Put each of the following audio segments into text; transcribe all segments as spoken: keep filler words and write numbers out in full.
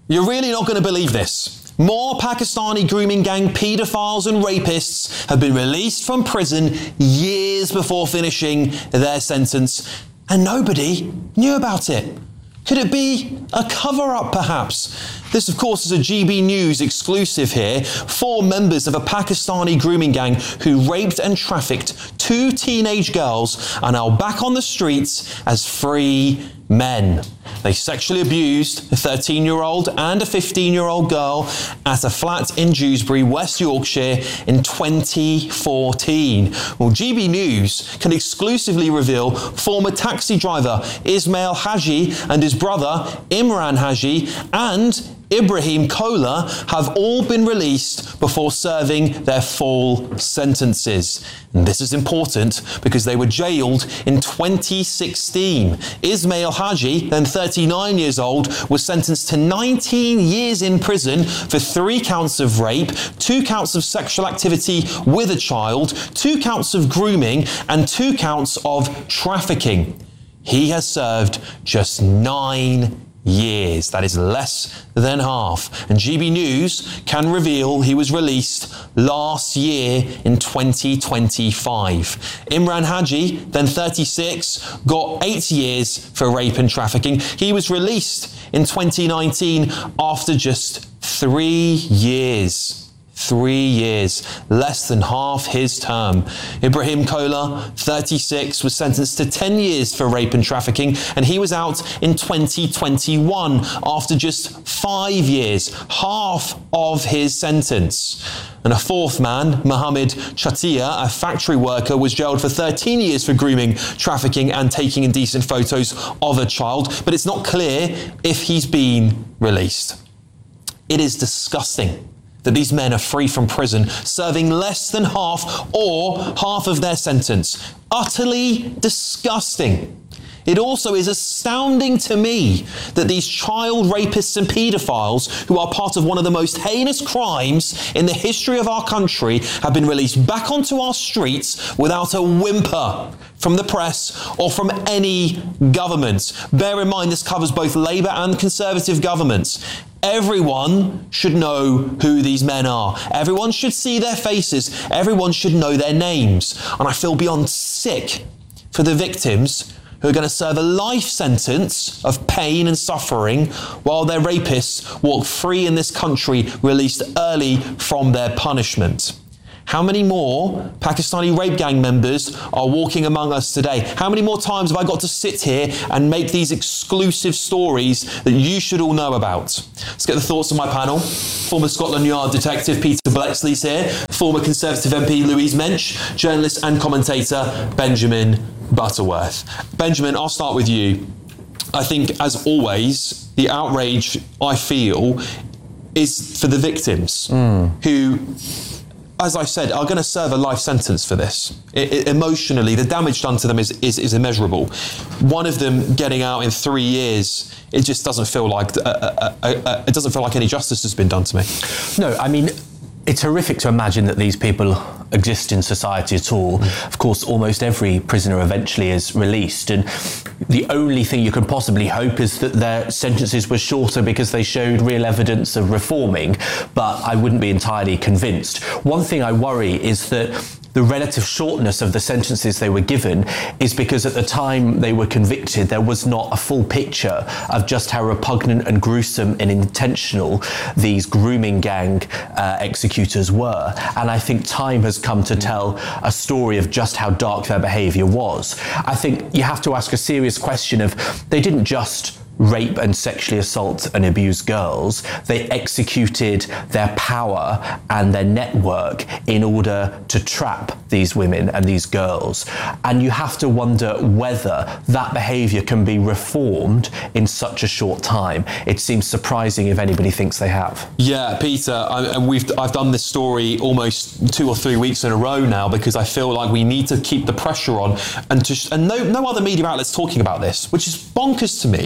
You're really not going to believe this. More Pakistani grooming gang paedophiles and rapists have been released from prison years before finishing their sentence, and nobody knew about it. Could it be a cover-up, perhaps? This, of course, is a G B News exclusive here. Four members of a Pakistani grooming gang who raped and trafficked two teenage girls are now back on the streets as free men. They sexually abused a thirteen-year-old and a fifteen-year-old girl at a flat in Dewsbury, West Yorkshire in twenty fourteen. Well, G B News can exclusively reveal former taxi driver Ismail Haji and his brother Imran Haji and Ibrahim Kola have all been released before serving their full sentences. And this is important because they were jailed in twenty sixteen. Ismail Haji, then thirty-nine years old, was sentenced to nineteen years in prison for three counts of rape, two counts of sexual activity with a child, two counts of grooming, and two counts of trafficking. He has served just nine years. That is less than half. And G B News can reveal he was released last year in twenty twenty-five. Imran Haji, then thirty-six, got eight years for rape and trafficking. He was released in twenty nineteen after just three years. Three years, less than half his term. Ibrahim Kola, thirty-six, was sentenced to ten years for rape and trafficking, and he was out in twenty twenty-one after just five years, half of his sentence. And a fourth man, Mohammed Chatia, a factory worker, was jailed for thirteen years for grooming, trafficking and taking indecent photos of a child, but it's not clear if he's been released. It is disgusting that these men are free from prison, serving less than half or half of their sentence. Utterly disgusting. It also is astounding to me that these child rapists and paedophiles, who are part of one of the most heinous crimes in the history of our country, have been released back onto our streets without a whimper from the press or from any government. Bear in mind, this covers both Labour and Conservative governments. Everyone should know who these men are. Everyone should see their faces. Everyone should know their names. And I feel beyond sick for the victims who are going to serve a life sentence of pain and suffering while their rapists walk free in this country, released early from their punishment. How many more Pakistani rape gang members are walking among us today? How many more times have I got to sit here and make these exclusive stories that you should all know about? Let's get the thoughts of my panel. Former Scotland Yard detective Peter Bleksley's here. Former Conservative M P Louise Mensch. Journalist and commentator Benjamin Butterworth. Benjamin, I'll start with you. I think, as always, the outrage I feel is for the victims mm. who, as I said, are going to serve a life sentence for this. It, it, emotionally, the damage done to them is, is, is immeasurable. One of them getting out in three years, it just doesn't feel like uh, uh, uh, uh, it doesn't feel like any justice has been done to me. No, I mean, it's horrific to imagine that these people exist in society at all. Mm. Of course, almost every prisoner eventually is released, and the only thing you can possibly hope is that their sentences were shorter because they showed real evidence of reforming, but I wouldn't be entirely convinced. One thing I worry is that the relative shortness of the sentences they were given is because at the time they were convicted, there was not a full picture of just how repugnant and gruesome and intentional these grooming gang uh, executors were. And I think time has come to tell a story of just how dark their behaviour was. I think you have to ask a serious question of, they didn't just rape and sexually assault and abuse girls. They executed their power and their network in order to trap these women and these girls. And you have to wonder whether that behaviour can be reformed in such a short time. It seems surprising if anybody thinks they have. Yeah, Peter, I, and we've I've done this story almost two or three weeks in a row now because I feel like we need to keep the pressure on, and to, and no no other media outlets talking about this, which is bonkers to me.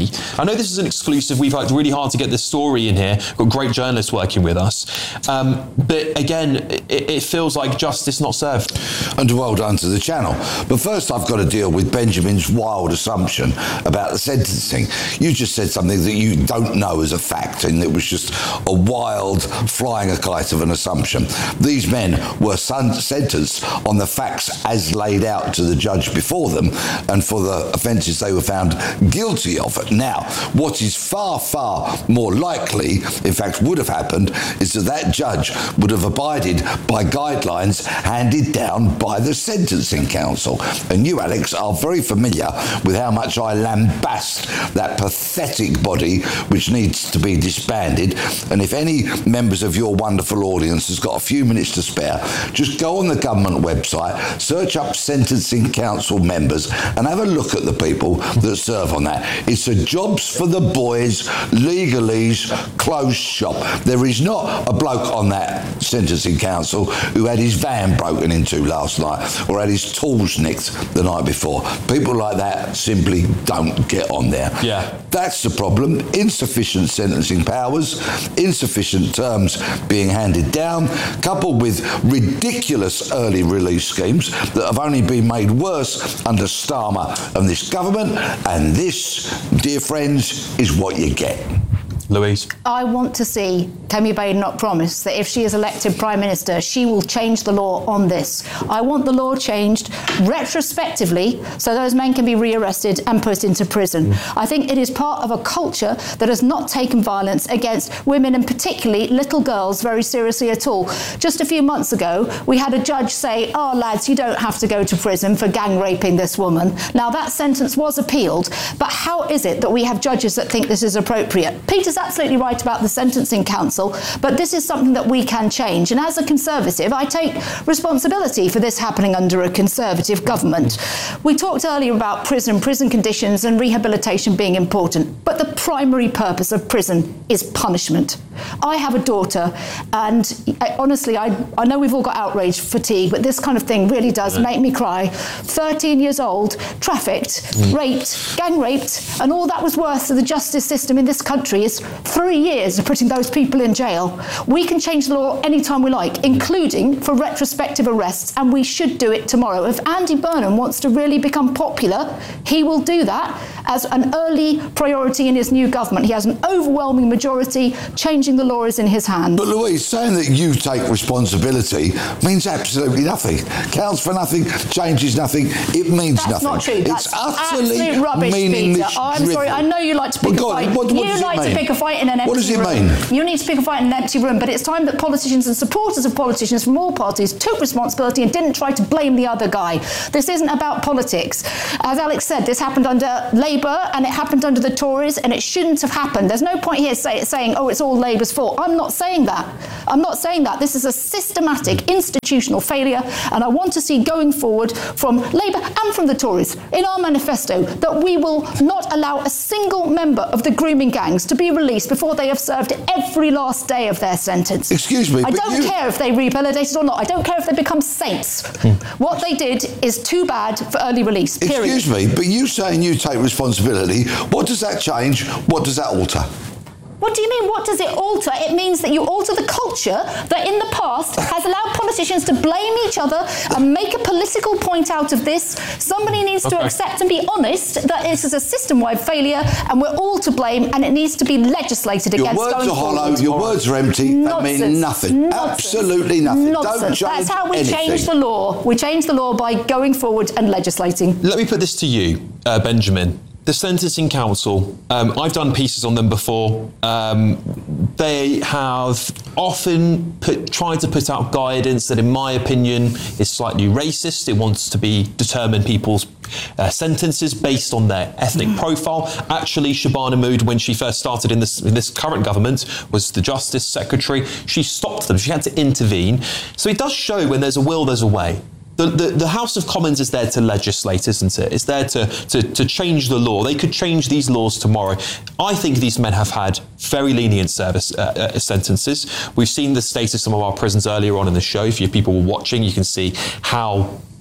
I know this is an exclusive. We've worked really hard to get this story in here. We've got great journalists working with us. Um, but again, it, it feels like justice not served. And well done to the channel. But first I've got to deal with Benjamin's wild assumption about the sentencing. You just said something that you don't know as a fact, and it was just a wild flying a kite of an assumption. These men were sentenced on the facts as laid out to the judge before them, and for the offences they were found guilty of. Now, what is far, far more likely, in fact would have happened, is that that judge would have abided by guidelines handed down by the Sentencing Council. And you, Alex, are very familiar with how much I lambast that pathetic body which needs to be disbanded. And if any members of your wonderful audience has got a few minutes to spare, just go on the government website, search up Sentencing Council members, and have a look at the people that serve on that. It's a jobs for the boys, legalese, closed shop. There is not a bloke on that Sentencing Council who had his van broken into last night or had his tools nicked the night before. People like that simply don't get on there. Yeah. That's the problem. Insufficient sentencing powers, insufficient terms being handed down, coupled with ridiculous early release schemes that have only been made worse under Starmer and this government. And this, dear friends, is what you get. Louise? I want to see Kemi Badenoch promise that if she is elected Prime Minister, she will change the law on this. I want the law changed retrospectively so those men can be rearrested and put into prison. Mm. I think it is part of a culture that has not taken violence against women and particularly little girls very seriously at all. Just a few months ago, we had a judge say, oh, lads, you don't have to go to prison for gang raping this woman. Now, that sentence was appealed, but how is it that we have judges that think this is appropriate? Peter's absolutely right about the Sentencing Council, but this is something that we can change. And as a Conservative, I take responsibility for this happening under a Conservative government. We talked earlier about prison, prison conditions and rehabilitation being important, but the primary purpose of prison is punishment. I have a daughter, and I, honestly, I, I know we've all got outrage fatigue, but this kind of thing really does make me cry. thirteen years old, trafficked, mm. raped, gang raped, and all that was worth to the justice system in this country is three years of putting those people in jail. We can change the law anytime we like, including for retrospective arrests, and we should do it tomorrow. If Andy Burnham wants to really become popular, he will do that as an early priority in his new government. He has an overwhelming majority. Changing the law is in his hands. But Louise, saying that you take responsibility means absolutely nothing. Counts for nothing, changes nothing, it means That's nothing. Not true. It's That's utterly absolute rubbish, Peter. Oh, I'm driven. sorry, I know you like to pick well, a fight. On, what, what you like mean? to pick a fight in an empty room. What does it room. mean? You need to pick a fight in an empty room, but it's time that politicians and supporters of politicians from all parties took responsibility and didn't try to blame the other guy. This isn't about politics. As Alex said, this happened under Labour and it happened under the Tories, and it shouldn't have happened. There's no point here say, saying, oh, it's all Labour's fault. I'm not saying that. I'm not saying that. This is a systematic institutional failure, and I want to see going forward from Labour and from the Tories in our manifesto that we will not allow a single member of the grooming gangs to be released before they have served every last day of their sentence. Excuse me, I don't you... care if they rehabilitated or not. I don't care if they become saints. What they did is too bad for early release, period. Excuse me, but you saying you take responsibility, what does that change? What does that alter? What do you mean, what does it alter? It means that you alter the culture that in the past has allowed politicians to blame each other and make a political point out of this. Somebody needs okay. to accept and be honest that this is a system-wide failure and we're all to blame, and it needs to be legislated your against words going are hollow, forward. Your words are empty. Nonsense. That mean nothing. Nonsense. Absolutely nothing. Nonsense. Don't change That's how we anything. change the law. We change the law by going forward and legislating. Let me put this to you, uh, Benjamin. The Sentencing Council, um, I've done pieces on them before. Um, they have often put, tried to put out guidance that, in my opinion, is slightly racist. It wants to be determine people's uh, sentences based on their ethnic mm. profile. Actually, Shabana Mahmood, when she first started in this, in this current government, was the Justice Secretary. She stopped them. She had to intervene. So it does show when there's a will, there's a way. The, the, the House of Commons is there to legislate, isn't it? It's there to, to, to change the law. They could change these laws tomorrow. I think these men have had very lenient service uh, uh, sentences. We've seen the state of some of our prisons earlier on in the show. If you people were watching, you can see how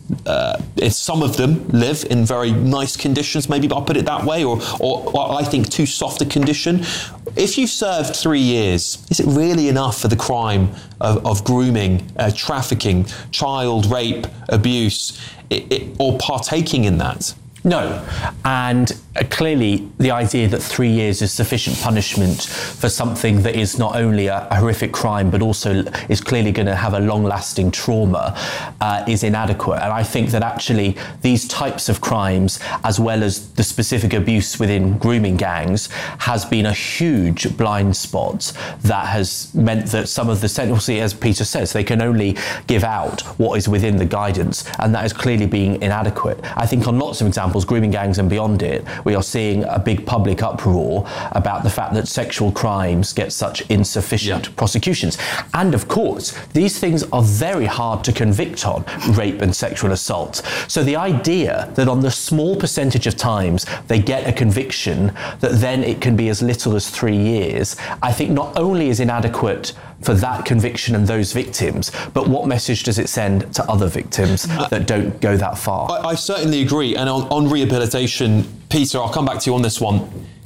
Uh, if some of them live in very nice conditions, maybe I'll put it that way, or, or, or I think too soft a condition. If you served three years, is it really enough for the crime of, of grooming, uh, trafficking, child rape, abuse, it, it, or partaking in that? No, and uh, clearly the idea that three years is sufficient punishment for something that is not only a, a horrific crime but also is clearly going to have a long-lasting trauma uh, is inadequate. And I think that actually these types of crimes, as well as the specific abuse within grooming gangs, has been a huge blind spot that has meant that some of the sentences, as Peter says, they can only give out what is within the guidance, and that is clearly being inadequate. I think on lots of examples, grooming gangs and beyond it, we are seeing a big public uproar about the fact that sexual crimes get such insufficient yeah. prosecutions. And of course, these things are very hard to convict on, rape and sexual assault. So the idea that on the small percentage of times they get a conviction, that then it can be as little as three years, I think not only is inadequate for that conviction and those victims, but what message does it send to other victims that don't go that far? I, I certainly agree. And on, on rehabilitation, Peter, I'll come back to you on this one.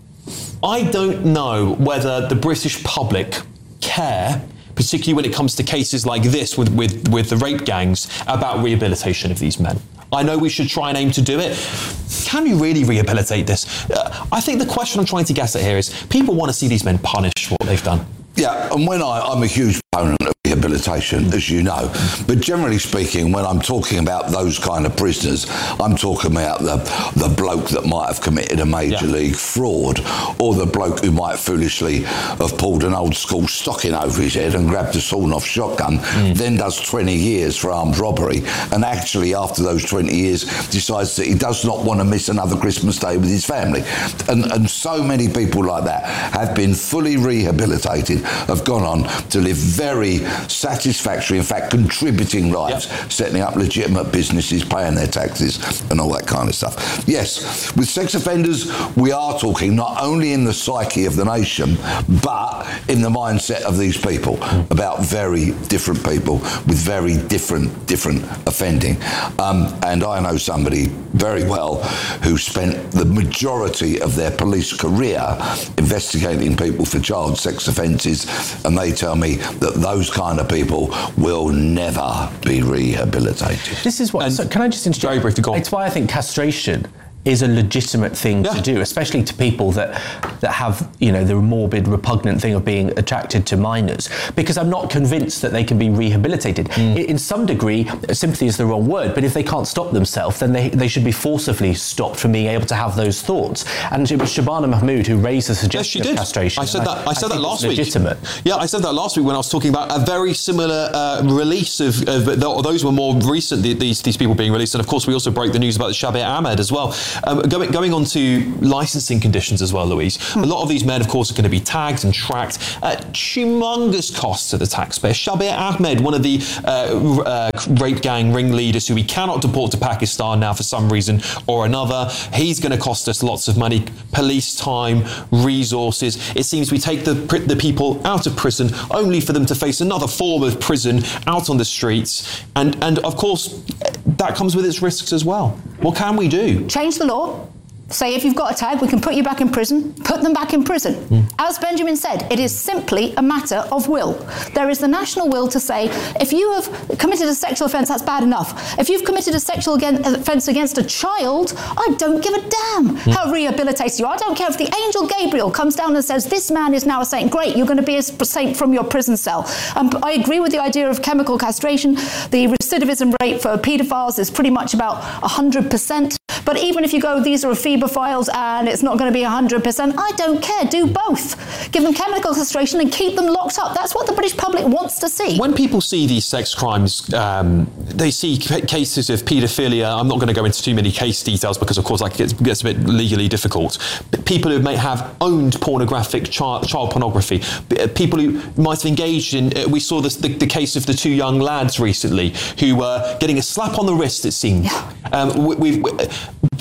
I don't know whether the British public care, particularly when it comes to cases like this with, with, with the rape gangs, about rehabilitation of these men. I know we should try and aim to do it. Can we really rehabilitate this? Uh, I think the question I'm trying to get at here is people want to see these men punished for what they've done. Yeah, and when I, I'm a huge proponent of rehabilitation, as you know, but generally speaking, when I'm talking about those kind of prisoners, I'm talking about the, the bloke that might have committed a major yeah. league fraud, or the bloke who might foolishly have pulled an old school stocking over his head and grabbed a sawn-off shotgun, mm. then does twenty years for armed robbery, and actually after those twenty years decides that he does not want to miss another Christmas day with his family. And, and so many people like that have been fully rehabilitated, have gone on to live very satisfactory, in fact, contributing lives, yep. setting up legitimate businesses, paying their taxes and all that kind of stuff. Yes, with sex offenders, we are talking not only in the psyche of the nation, but in the mindset of these people, mm. about very different people with very different, different offending. Um, and I know somebody very well who spent the majority of their police career investigating people for child sex offences, and they tell me that those kind of people will never be rehabilitated. This is what. So can I just interject? Very brief to go on. It's why I think castration is a legitimate thing yeah. to do, especially to people that that have, you know, the morbid, repugnant thing of being attracted to minors, because I'm not convinced that they can be rehabilitated. Mm. In some degree, sympathy is the wrong word, but if they can't stop themselves, then they, they should be forcibly stopped from being able to have those thoughts. And it was Shabana Mahmood who raised the suggestion yes, of castration. I said that, I, I said I that last week. Legitimate. Yeah, I said that last week when I was talking about a very similar uh, release of, of, those were more recent, these, these people being released. And of course, we also broke the news about Shabir Ahmed as well. Um, going, going on to licensing conditions as well, Louise. Hmm. A lot of these men, of course, are going to be tagged and tracked at humongous costs to the taxpayer. Shabir Ahmed, one of the uh, uh, rape gang ringleaders who we cannot deport to Pakistan now for some reason or another, he's going to cost us lots of money, police time, resources. It seems we take the, the people out of prison only for them to face another form of prison out on the streets. And, and of course, that comes with its risks as well. What can we do? Change the law. Say if you've got a tag, we can put you back in prison, put them back in prison. Mm. As Benjamin said, it is simply a matter of will. There is the national will to say, if you have committed a sexual offence, that's bad enough. If you've committed a sexual again, offence against a child, I don't give a damn mm. how rehabilitated you are. I don't care if the angel Gabriel comes down and says, this man is now a saint. Great, you're going to be a saint from your prison cell. Um, I agree with the idea of chemical castration. The recidivism rate for paedophiles is pretty much about one hundred percent. But even if you go, these are ephebophiles and it's not going to be one hundred percent, I don't care. Do both. Give them chemical castration and keep them locked up. That's what the British public wants to see. When people see these sex crimes, um, they see c- cases of paedophilia. I'm not going to go into too many case details because, of course, like, it gets a bit legally difficult. But people who may have owned pornographic child, child pornography, people who might have engaged in, uh, we saw this, the, the case of the two young lads recently who were getting a slap on the wrist, it seemed. Yeah. Um, we, we've... We,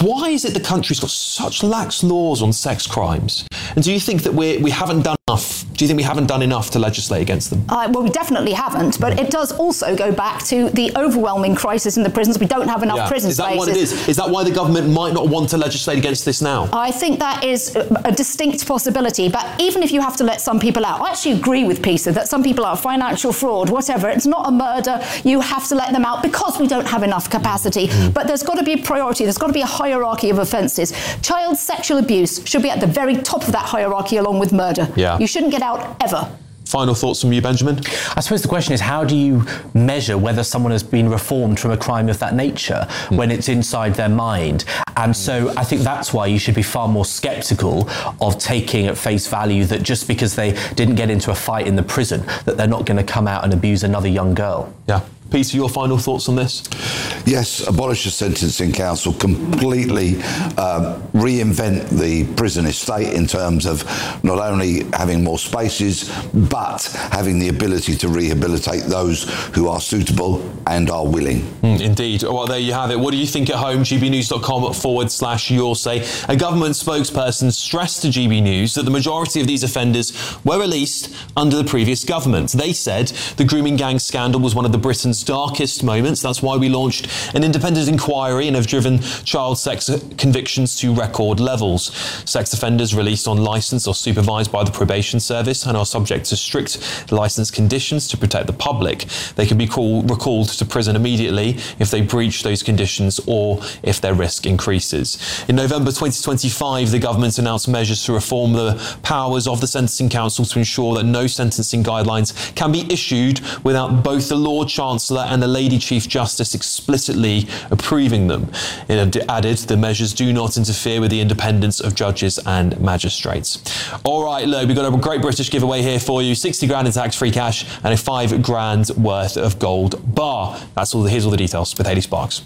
Why is it the country's got such lax laws on sex crimes? And do you think that we we haven't done enough? Do you think we haven't done enough to legislate against them? Uh, well, we definitely haven't, but it does also go back to the overwhelming crisis in the prisons. We don't have enough Yeah. prison Is that spaces. what it is? Is that why the government might not want to legislate against this now? I think that is a a distinct possibility, but even if you have to let some people out, I actually agree with Peter that some people are financial fraud, whatever. It's not a murder. You have to let them out because we don't have enough capacity. Mm. But there's got to be a priority. There's got to be a hierarchy of offences. Child sexual abuse should be at the very top of that hierarchy along with murder. Yeah. You shouldn't get out ever. Final thoughts from you, Benjamin? I suppose the question is, how do you measure whether someone has been reformed from a crime of that nature mm. when it's inside their mind? And so I think that's why you should be far more sceptical of taking at face value that just because they didn't get into a fight in the prison, that they're not going to come out and abuse another young girl. Yeah. Peter, your final thoughts on this? Yes, abolish the Sentencing Council, completely um, reinvent the prison estate in terms of not only having more spaces, but having the ability to rehabilitate those who are suitable and are willing. Mm, indeed. Well, there you have it. What do you think at home? gbnews.com forward slash your say. A government spokesperson stressed to G B News that the majority of these offenders were released under the previous government. They said the grooming gang scandal was one of the Britain's darkest moments. That's why we launched an independent inquiry and have driven child sex convictions to record levels. Sex offenders released on licence or supervised by the probation service and are subject to strict licence conditions to protect the public. They can be call, recalled to prison immediately if they breach those conditions or if their risk increases. In November twenty twenty-five, the government announced measures to reform the powers of the Sentencing Council to ensure that no sentencing guidelines can be issued without both the Lord Chancellor and the Lady Chief Justice explicitly approving them. It added the measures do not interfere with the independence of judges and magistrates. All right, look, we've got a great British giveaway here for you. sixty grand in tax-free cash and a five grand worth of gold bar. That's all. The, here's all the details with Hayley Sparks.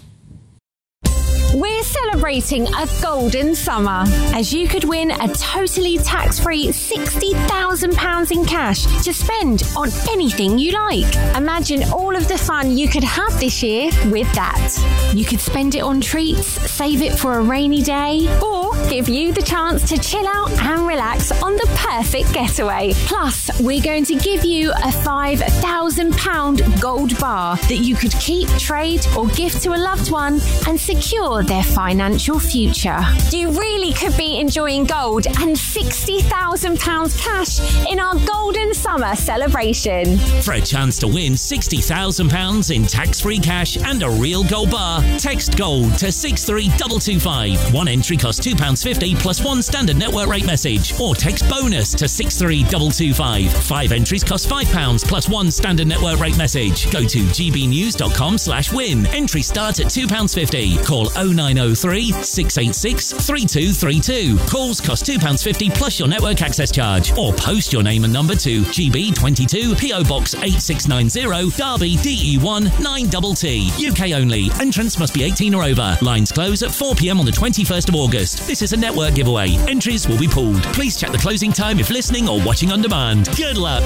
We're celebrating a golden summer, as you could win a totally tax-free sixty thousand pounds in cash to spend on anything you like. Imagine all of the fun you could have this year with that. You could spend it on treats, save it for a rainy day, or give you the chance to chill out and relax on the perfect getaway. Plus, we're going to give you a five thousand pounds gold bar that you could keep, trade, or gift to a loved one and secure their financial future. You really could be enjoying gold and sixty thousand pounds cash in our golden summer celebration. For a chance to win sixty thousand pounds in tax-free cash and a real gold bar, text GOLD to six three two two five. One entry costs two pounds fifty plus one standard network rate message, or text BONUS to six three two two five. Five entries cost five pounds plus one standard network rate message. Go to gbnews.com slash win. Entry start at two pounds fifty. Call oh nine oh three, six eight six, three two three two. Calls cost two pounds fifty plus your network access charge. Or post your name and number to G B twenty-two, P O Box eight six nine zero, Derby, D E one nine T T. U K only. Entrance must be eighteen or over. Lines close at four p m on the twenty-first of August. This is a network giveaway. Entries will be pulled. Please check the closing time if listening or watching on demand. Good luck.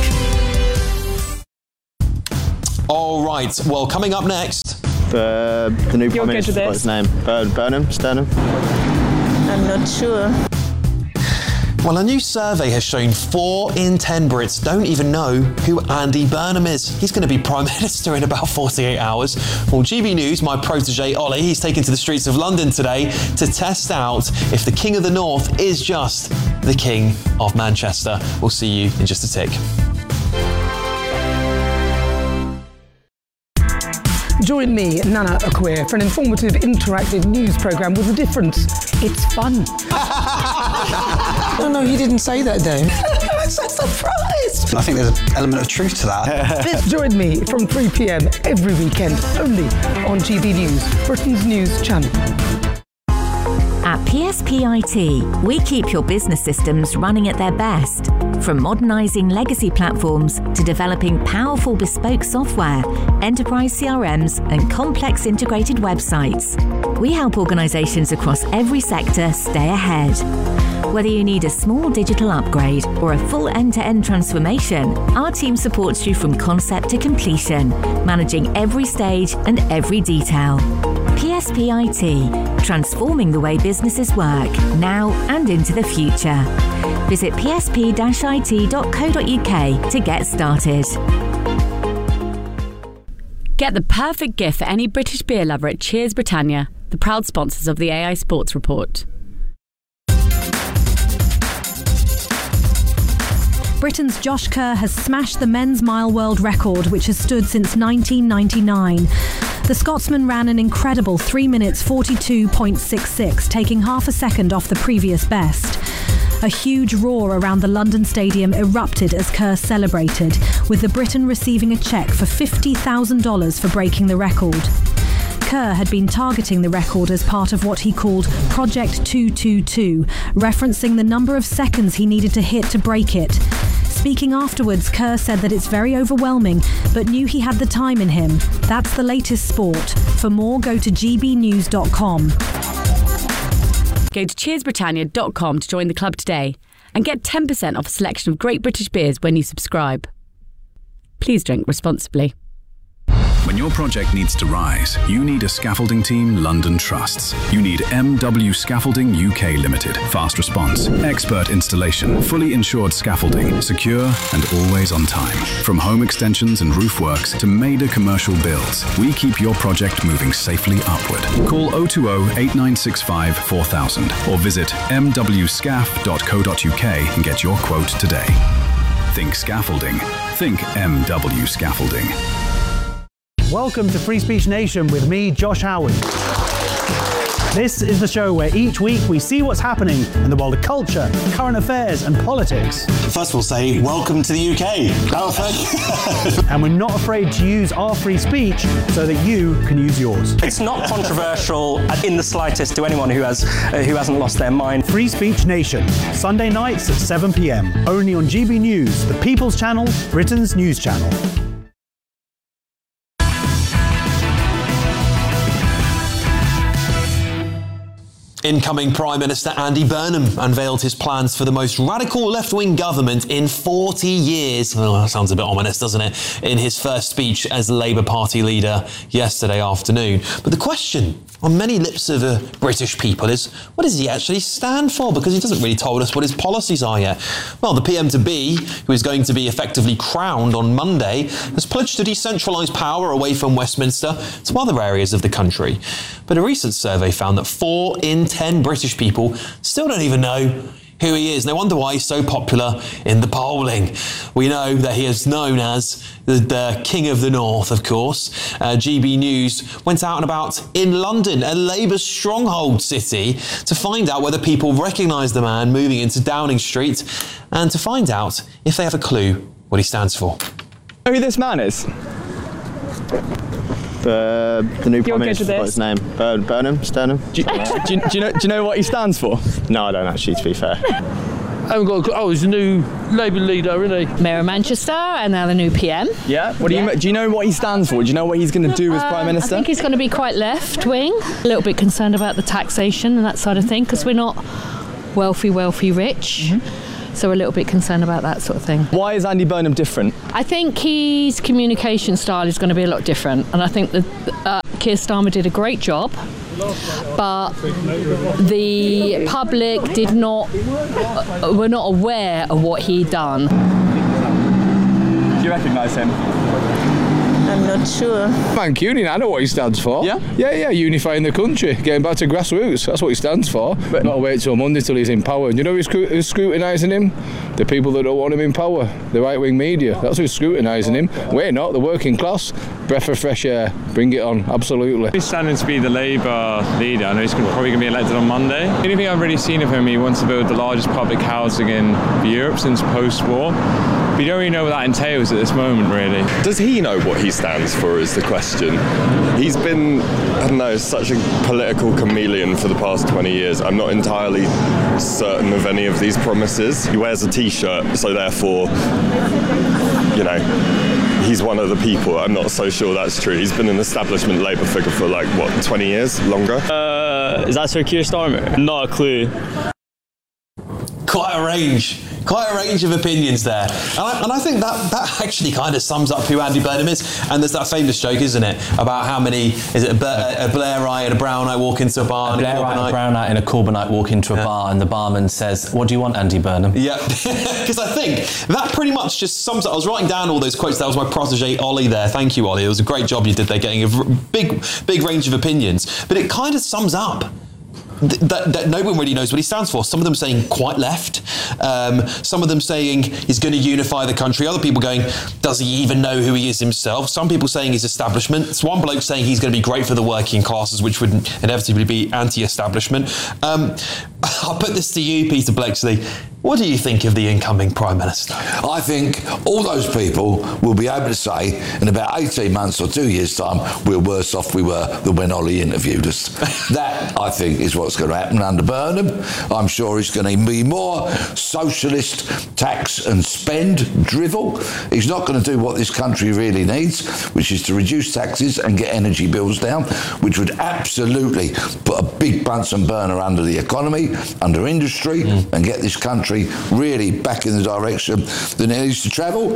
All right, well, coming up next... Uh, the new Prime Minister, what's his name? Bur- Burnham? Sternham? I'm not sure. Well, a new survey has shown four in ten Brits don't even know who Andy Burnham is. He's going to be Prime Minister in about forty-eight hours. Well, G B News, my protege Ollie, he's taken to the streets of London today to test out if the King of the North is just the King of Manchester. We'll see you in just a tick. Join me, Nana Akweer, for an informative, interactive news programme with a difference. It's fun. No, no, he didn't say that, Dave. I'm so surprised. I think there's an element of truth to that. Join me from three p m every weekend, only on G B News, Britain's news channel. At P S P I T, we keep your business systems running at their best. From modernising legacy platforms to developing powerful bespoke software, enterprise C R Ms and complex integrated websites, we help organisations across every sector stay ahead. Whether you need a small digital upgrade or a full end-to-end transformation, our team supports you from concept to completion, managing every stage and every detail. P S P I T, transforming the way businesses work, now and into the future. Visit p s p dash i t dot co dot u k to get started. Get the perfect gift for any British beer lover at Cheers Britannia, the proud sponsors of the A I Sports Report. Britain's Josh Kerr has smashed the men's mile world record, which has stood since nineteen ninety-nine. The Scotsman ran an incredible three minutes forty-two point six six, taking half a second off the previous best. A huge roar around the London Stadium erupted as Kerr celebrated, with the Briton receiving a cheque for fifty thousand dollars for breaking the record. Kerr had been targeting the record as part of what he called Project two two two, referencing the number of seconds he needed to hit to break it. Speaking afterwards, Kerr said that it's very overwhelming, but knew he had the time in him. That's the latest sport. For more, go to g b news dot com. Go to cheers britannia dot com to join the club today and get ten percent off a selection of great British beers when you subscribe. Please drink responsibly. When your project needs to rise, you need a scaffolding team London trusts. You need M W Scaffolding U K Limited. Fast response, expert installation, fully insured scaffolding, secure and always on time. From home extensions and roof works to major commercial builds, we keep your project moving safely upward. Call oh two oh, eight nine six five, four thousand or visit m w scaff dot co dot u k and get your quote today. Think scaffolding. Think M W Scaffolding. Welcome to Free Speech Nation with me, Josh Howard. This is the show where each week we see what's happening in the world of culture, current affairs and politics. First we'll say welcome to the U K. Oh, thank you. And we're not afraid to use our free speech so that you can use yours. It's not controversial in the slightest to anyone who has uh, who hasn't lost their mind. Free Speech Nation, Sunday nights at seven p m, only on G B News, the People's Channel, Britain's news channel. Incoming Prime Minister Andy Burnham unveiled his plans for the most radical left-wing government in forty years. Oh, that sounds a bit ominous, doesn't it? In his first speech as Labour Party leader yesterday afternoon. But the question on many lips of uh, British people is, what does he actually stand for? Because he doesn't really told us what his policies are yet. Well, the P M to be, who is going to be effectively crowned on Monday, has pledged to decentralise power away from Westminster to other areas of the country. But a recent survey found that four in ten British people still don't even know who he is. No wonder why he's so popular in the polling. We know that he is known as the, the King of the North, of course. Uh, G B News went out and about in London, a Labour stronghold city, to find out whether people recognise the man moving into Downing Street and to find out if they have a clue what he stands for. Know who this man is? The, the new Prime Minister, what's his name? Bur- Burnham? Sternham? Do you, do, you, do, you know, do you know what he stands for? No, I don't actually, to be fair. I haven't got a, oh, he's the new Labour leader, isn't he? Mayor of Manchester and now the new P M. Yeah? What do yeah. you do you know what he stands for? Do you know what he's going to do as um, Prime Minister? I think he's going to be quite left-wing. A little bit concerned about the taxation and that sort of thing, because we're not wealthy, wealthy, rich. Mm-hmm. So we're a little bit concerned about that sort of thing. Why is Andy Burnham different? I think his communication style is going to be a lot different. And I think that uh, Keir Starmer did a great job, but the public did not, uh, were not aware of what he'd done. Do you recognise him? I'm not sure. Mancunian, I know what he stands for. Yeah? Yeah, yeah, unifying the country, getting back to grassroots. That's what he stands for. But not wait till Monday till he's in power. And you know who's, who's scrutinising him? The people that don't want him in power. The right-wing media. That's who's scrutinising him. We're not, the working class. Breath of fresh air. Bring it on, absolutely. He's standing to be the Labour leader. I know he's probably going to be elected on Monday. The only thing I've really seen of him, he wants to build the largest public housing in Europe since post-war. But you don't really know what that entails at this moment, really. Does he know what he stands for is the question. He's been, I don't know, such a political chameleon for the past twenty years. I'm not entirely certain of any of these promises. He wears a T-shirt, so therefore, you know, he's one of the people. I'm not so sure that's true. He's been an establishment Labour figure for like, what, twenty years? Longer? Uh, is that Sir Keir Starmer? Not a clue. quite a range, quite a range of opinions there. And I, and I think that, that actually kind of sums up who Andy Burnham is. And there's that famous joke, isn't it, about how many, is it a, Bla- a Blairite and a Brownite walk into a bar? A Blairite and a Brownite and a Corbynite walk into a yeah. bar, and the barman says, "What do you want, Andy Burnham?" Yeah, because I think that pretty much just sums up. I was writing down all those quotes. That was my protege, Ollie, there. Thank you, Ollie. It was a great job you did there, getting a big, big range of opinions. But it kind of sums up That, that no one really knows what he stands for. Some of them saying quite left, um, some of them saying he's going to unify the country, other people going, does he even know who he is himself? Some people saying he's establishment. It's one bloke saying he's going to be great for the working classes, which would inevitably be anti-establishment. Um, I'll put this to you, Peter Bleksley. What do you think of the incoming Prime Minister? I think all those people will be able to say in about eighteen months or two years' time, we're worse off we were than when Ollie interviewed us. That, I think, is what's going to happen under Burnham. I'm sure he's going to be more socialist tax and spend drivel. He's not going to do what this country really needs, which is to reduce taxes and get energy bills down, which would absolutely put a big Bunsen burner under the economy, under industry, mm. and get this country really back in the direction that it needs to travel.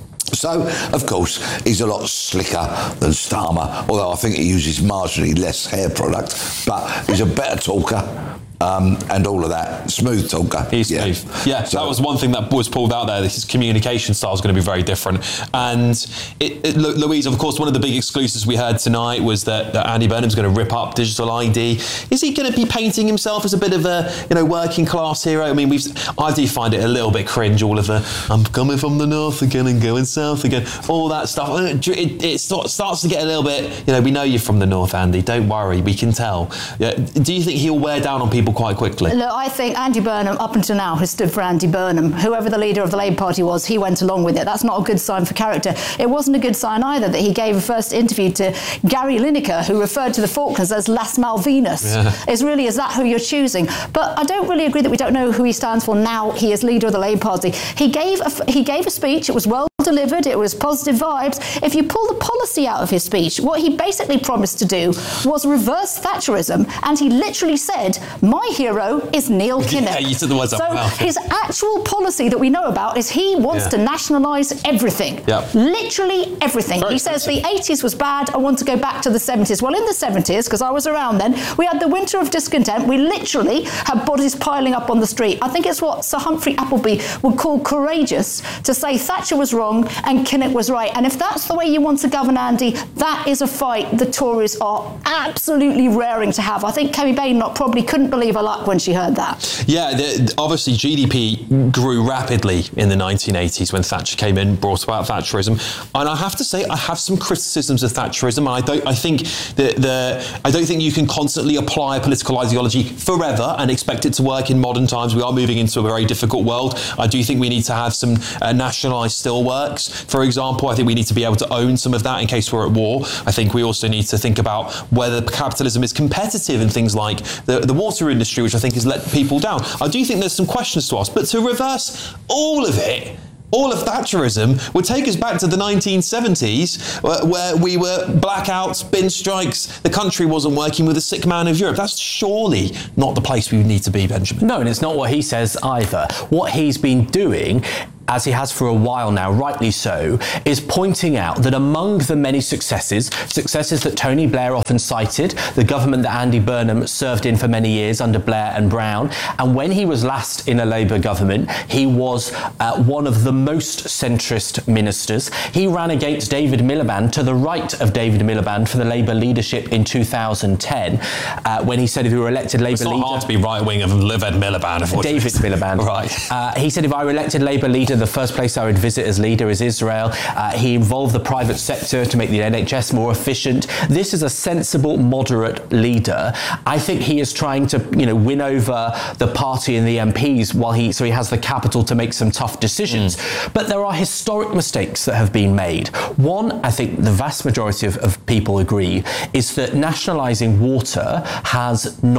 So, of course, he's a lot slicker than Starmer, although I think he uses marginally less hair product, but he's a better talker. Um, and all of that. Smooth talker. He's yeah. smooth. Yeah, so that was one thing that was pulled out there. His communication style is going to be very different. And it, it, Louise, of course, one of the big exclusives we heard tonight was that, that Andy Burnham's going to rip up digital I D. Is he going to be painting himself as a bit of a, you know, working class hero? I mean, we've. I do find it a little bit cringe, all of the, I'm coming from the north again and going south again, all that stuff. It, it, it starts to get a little bit, you know, we know you're from the north, Andy, don't worry, we can tell. Yeah. Do you think he'll wear down on people quite quickly? Look, I think Andy Burnham, up until now, has stood for Andy Burnham. Whoever the leader of the Labour Party was, he went along with it. That's not a good sign for character. It wasn't a good sign either that he gave a first interview to Gary Lineker, who referred to the Falklands as Las Malvinas. Yeah. Is really, is that who you're choosing? But I don't really agree that we don't know who he stands for now. He is leader of the Labour Party. He gave a, he gave a speech. It was well delivered. It was positive vibes. If you pull the policy out of his speech, what he basically promised to do was reverse Thatcherism, and he literally said, my hero is Neil Kinnock. Yeah, you took the words so out of my mouth. His actual policy that we know about is he wants yeah. to nationalise everything. Yep. Literally everything. Very he says the eighties was bad, I want to go back to the seventies. Well, in the seventies, because I was around then, we had the winter of discontent. We literally had bodies piling up on the street. I think it's what Sir Humphrey Appleby would call courageous to say Thatcher was wrong and Kinnock was right. And if that's the way you want to govern, Andy, that is a fight the Tories are absolutely raring to have. I think Kemi Badenoch probably couldn't believe her luck when she heard that. Yeah, the, obviously G D P grew rapidly in the nineteen eighties when Thatcher came in, brought about Thatcherism. And I have to say, I have some criticisms of Thatcherism. And I don't, I think that the, I don't think you can constantly apply a political ideology forever and expect it to work in modern times. We are moving into a very difficult world. I do think we need to have some uh, nationalised steelworks, for example. I think we need to be able to own some of that in case we're at war. I think we also need to think about whether capitalism is competitive in things like the, the water industry, which I think has let people down. I do think there's some questions to ask, but to reverse all of it, all of Thatcherism, would take us back to the nineteen seventies, where, where we were blackouts, bin strikes, the country wasn't working with a sick man of Europe. That's surely not the place we need to be, Benjamin. No, and it's not what he says either. What he's been doing, as he has for a while now, rightly so, is pointing out that among the many successes, successes that Tony Blair often cited, the government that Andy Burnham served in for many years under Blair and Brown, and when he was last in a Labour government, he was uh, one of the most centrist ministers. He ran against David Miliband, to the right of David Miliband, for the Labour leadership in two thousand ten, uh, when he said if he were elected Labour leader... It's not hard to be right-wing of David Miliband. David Miliband. Right. Uh, he said if I were elected Labour leader, the first place I would visit as leader is Israel. Uh, he involved the private sector to make the N H S more efficient. This is a sensible, moderate leader. I think he is trying to, you know, win over the party and the M Ps while he, so he has the capital to make some tough decisions. Mm. But there are historic mistakes that have been made. One, I think the vast majority of, of people agree, is that nationalising water has not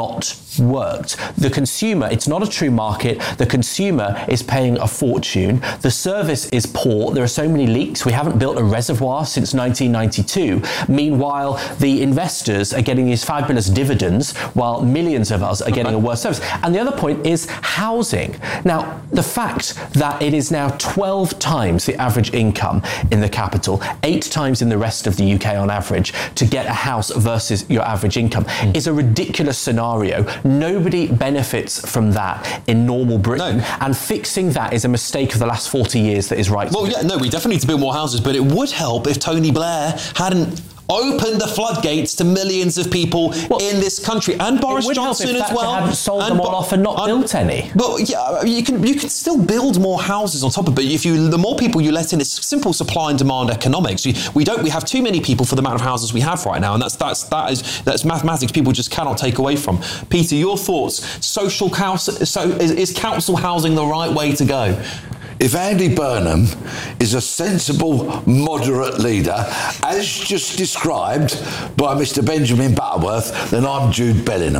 worked. The consumer, it's not a true market. The consumer is paying a fortune. The service is poor. There are so many leaks. We haven't built a reservoir since nineteen ninety-two. Meanwhile, the investors are getting these fabulous dividends while millions of us are getting a worse service. And the other point is housing. Now, the fact that it is now twelve times the average income in the capital, eight times in the rest of the U K on average, to get a house versus your average income mm. is a ridiculous scenario. Nobody benefits from that in normal Britain. No. And fixing that is a mistake of the last forty years that is right. Well, yeah, no, we definitely need to build more houses, but it would help if Tony Blair hadn't opened the floodgates to millions of people well, in this country, and Boris Johnson as well. Hadn't sold them all off and not um, built any. Well, yeah, you can you can still build more houses on top of it. If you, the more people you let in, it's simple supply and demand economics. We, we don't we have too many people for the amount of houses we have right now, and that's that's that is that's mathematics people just cannot take away from. Peter, your thoughts? Social council, so is, is council housing the right way to go? If Andy Burnham is a sensible, moderate leader, as just described by Mister Benjamin Butterworth, then I'm Jude Bellingham.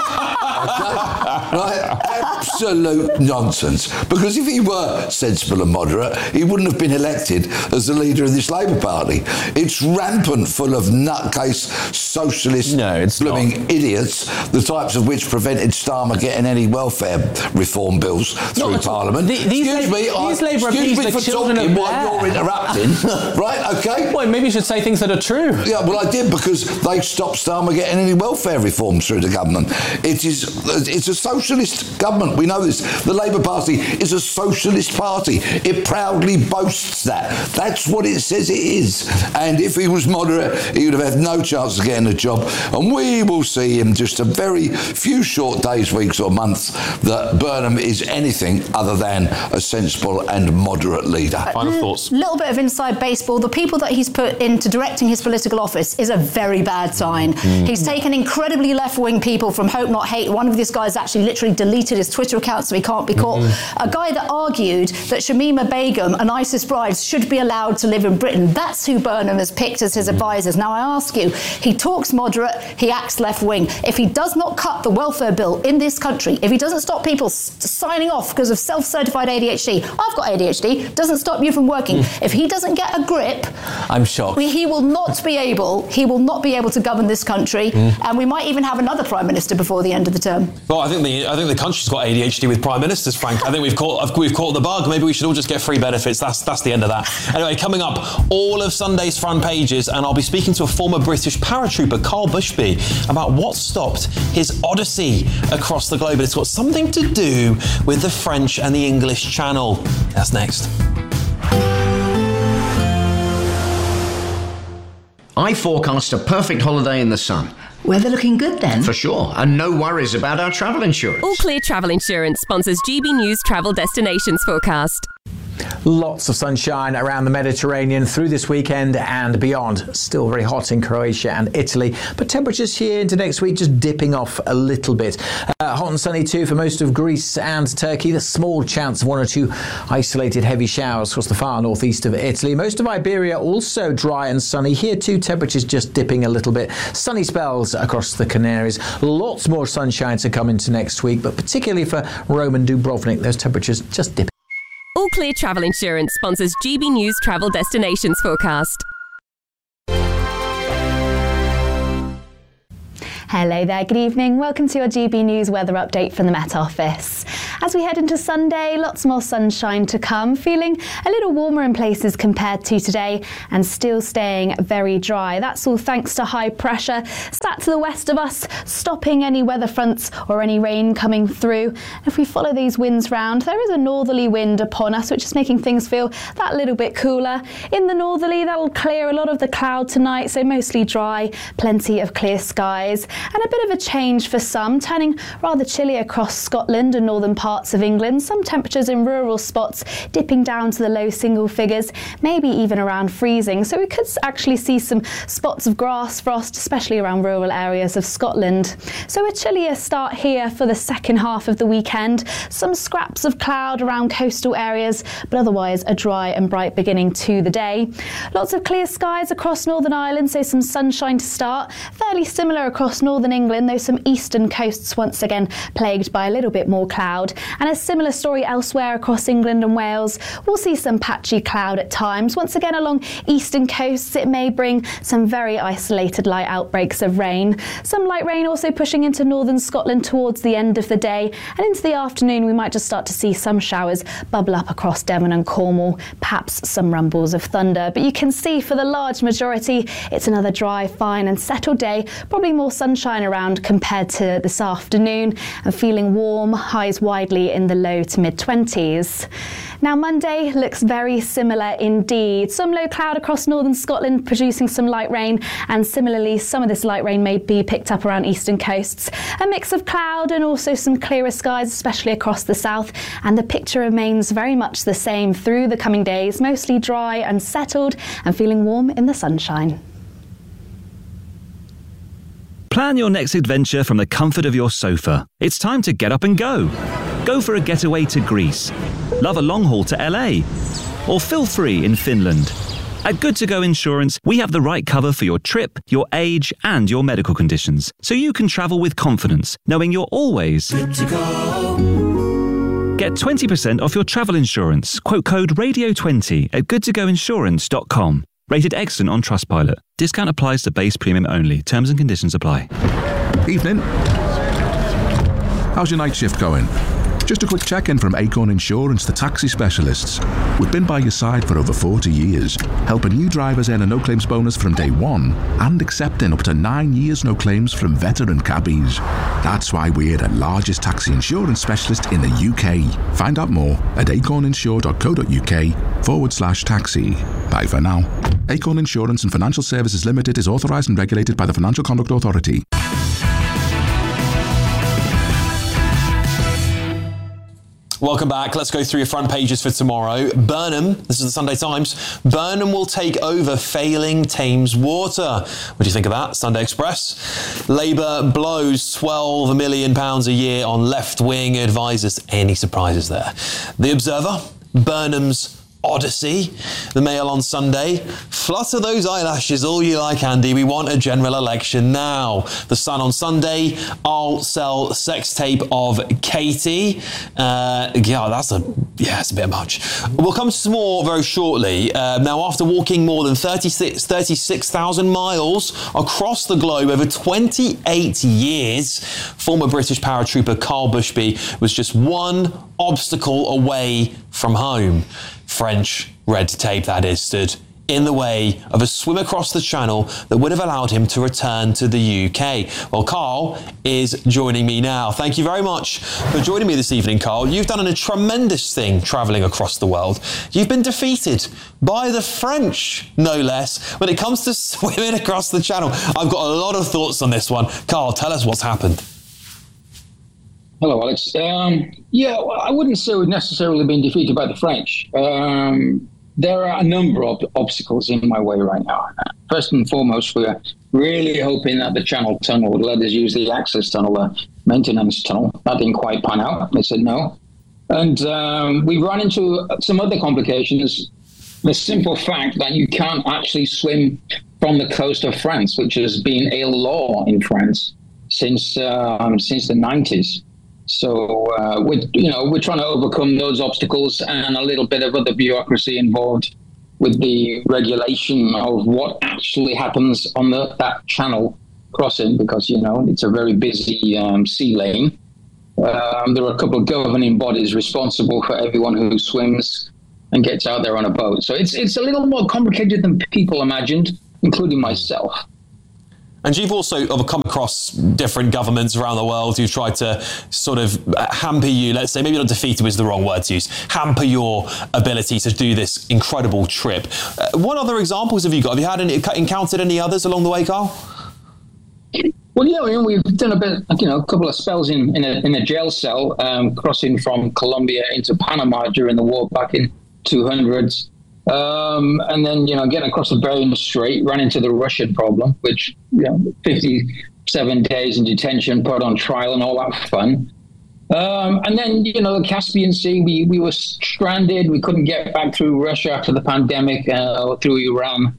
Right? Absolute nonsense. Because if he were sensible and moderate, he wouldn't have been elected as the leader of this Labour Party. It's rampant full of nutcase socialist no, it's blooming not. idiots, the types of which prevented Starmer getting any welfare reform bills through no, Parliament. The, these Excuse la- me, these I, Labour excuse me the for talking while you're interrupting. Right, okay? Well, maybe you should say things that are true. Yeah, well, I did, because they stopped Starmer getting any welfare reforms through the government. It is it's a socialist government. We know this. The Labour Party is a socialist party. It proudly boasts that. That's what it says it is. And if he was moderate, he would have had no chance of getting a job. And we will see in just a very few short days, weeks or months that Burnham is anything other than a sensible and moderate leader. Final thoughts. A little bit of inside baseball. The people that he's put into directing his political office is a very bad sign. Mm. He's taken incredibly left-wing people from Hope Not Hate. One of these guys actually literally deleted his Twitter account so he can't be caught. Mm-hmm. A guy that argued that Shamima Begum and ISIS brides should be allowed to live in Britain. That's who Burnham has picked as his advisors. Now I ask you, he talks moderate, he acts left-wing. If he does not cut the welfare bill in this country, if he doesn't stop people s- signing off because of self-certified A D H D, I've got A D H D, doesn't stop you from working. Mm. If he doesn't get a grip, I'm shocked. He will not be able, he will not be able to govern this country, mm. and we might even have another Prime Minister before the end of the term. Well, I think the I think the country's got A D H D with Prime Ministers, Frank. I think we've caught we've caught the bug. Maybe we should all just get free benefits. That's that's the end of that. Anyway, coming up, all of Sunday's front pages, and I'll be speaking to a former British paratrooper, Carl Bushby, about what stopped his odyssey across the globe. And it's got something to do with the French and the English Channel. That's next. I forecast a perfect holiday in the sun. Weather looking good then? For sure, and no worries about our travel insurance. All Clear Travel Insurance sponsors G B News Travel Destinations Forecast. Lots of sunshine around the Mediterranean through this weekend and beyond. Still very hot in Croatia and Italy, but temperatures here into next week just dipping off a little bit. Uh, hot and sunny too for most of Greece and Turkey. The small chance of one or two isolated heavy showers across the far northeast of Italy. Most of Iberia also dry and sunny. Here too, temperatures just dipping a little bit. Sunny spells across the Canaries. Lots more sunshine to come into next week, but particularly for Rome and Dubrovnik, those temperatures just dipping. All Clear Travel Insurance sponsors G B News Travel Destinations Forecast. Hello there, good evening. Welcome to your G B News weather update from the Met Office. As we head into Sunday, lots more sunshine to come, feeling a little warmer in places compared to today and still staying very dry. That's all thanks to high pressure sat to the west of us, stopping any weather fronts or any rain coming through. If we follow these winds round, there is a northerly wind upon us, which is making things feel that little bit cooler. In the northerly, that'll clear a lot of the cloud tonight, so mostly dry, plenty of clear skies. And a bit of a change for some, turning rather chilly across Scotland and northern parts parts of England. Some temperatures in rural spots dipping down to the low single figures, maybe even around freezing. So we could actually see some spots of grass frost, especially around rural areas of Scotland. So a chillier start here for the second half of the weekend. Some scraps of cloud around coastal areas, but otherwise a dry and bright beginning to the day. Lots of clear skies across Northern Ireland, so some sunshine to start. Fairly similar across northern England, though some eastern coasts once again plagued by a little bit more cloud. And a similar story elsewhere across England and Wales. We'll see some patchy cloud at times. Once again along eastern coasts, it may bring some very isolated light outbreaks of rain. Some light rain also pushing into northern Scotland towards the end of the day, and into the afternoon we might just start to see some showers bubble up across Devon and Cornwall, perhaps some rumbles of thunder. But you can see for the large majority it's another dry, fine and settled day, probably more sunshine around compared to this afternoon, and feeling warm, highs widely in the low to mid twenties. Now Monday looks very similar indeed. Some low cloud across northern Scotland producing some light rain, and similarly some of this light rain may be picked up around eastern coasts. A mix of cloud and also some clearer skies, especially across the south, and the picture remains very much the same through the coming days, mostly dry and settled and feeling warm in the sunshine. Plan your next adventure from the comfort of your sofa. It's time to get up and go. Go for a getaway to Greece. Love a long haul to L A. Or feel free in Finland. At Good To Go Insurance, we have the right cover for your trip, your age, and your medical conditions, so you can travel with confidence, knowing you're always good to go. Get twenty percent off your travel insurance. Quote code radio twenty at good to go insurance dot com. Rated excellent on Trustpilot. Discount applies to base premium only. Terms and conditions apply. Evening. How's your night shift going? Just a quick check-in from Acorn Insurance, the taxi specialists. We've been by your side for over forty years, helping new drivers earn a no-claims bonus from day one and accepting up to nine years no claims from veteran cabbies. That's why we're the largest taxi insurance specialist in the U K. Find out more at acorninsure.co.uk forward slash taxi. Bye for now. Acorn Insurance and Financial Services Limited is authorised and regulated by the Financial Conduct Authority. Welcome back. Let's go through your front pages for tomorrow. Burnham, this is the Sunday Times. Burnham will take over failing Thames Water. What do you think of that? Sunday Express. Labour blows twelve million pounds a year on left-wing advisers. Any surprises there? The Observer, Burnham's Odyssey. The Mail on Sunday. Flutter those eyelashes all you like, Andy. We want a general election now. The Sun on Sunday. I'll sell sex tape of Katie. Uh, yeah, that's a yeah, it's a bit much. We'll come to some more very shortly. Uh, now, after walking more than thirty-six thousand miles across the globe over twenty-eight years, former British paratrooper Carl Bushby was just one obstacle away from home. French red tape, that is, stood in the way of a swim across the channel that would have allowed him to return to the U K. Well, Carl is joining me now. Thank you very much for joining me this evening, Carl. You've done a tremendous thing travelling across the world. You've been defeated by the French, no less, when it comes to swimming across the channel. I've got a lot of thoughts on this one. Carl, tell us what's happened. Hello, Alex. Um, yeah, well, I wouldn't say we've necessarily been defeated by the French. Um, there are a number of obstacles in my way right now. First and foremost, we're really hoping that the Channel Tunnel would let us use the access tunnel, the maintenance tunnel. That didn't quite pan out. They said no. And um, we run into some other complications. The simple fact that you can't actually swim from the coast of France, which has been a law in France since um, since the nineties. So uh, we're, you know, we're trying to overcome those obstacles and a little bit of other bureaucracy involved with the regulation of what actually happens on the, that channel crossing, because, you know, it's a very busy um, sea lane. Um, there are a couple of governing bodies responsible for everyone who swims and gets out there on a boat. So it's it's a little more complicated than people imagined, including myself. And you've also come across different governments around the world who've tried to sort of hamper you, let's say, maybe not defeated was the wrong word to use, hamper your ability to do this incredible trip. Uh, what other examples have you got? Have you had any, encountered any others along the way, Carl? Well, yeah, I mean, we've done a bit, you know, a couple of spells in, in, a, in a jail cell, um, crossing from Colombia into Panama during the war back in two hundreds. Um, and then, you know, getting across the Bering Strait, ran into the Russian problem, which, you know, fifty-seven days in detention, put on trial and all that fun. Um, and then, you know, the Caspian Sea, we, we were stranded. We couldn't get back through Russia after the pandemic, uh, or through Iran.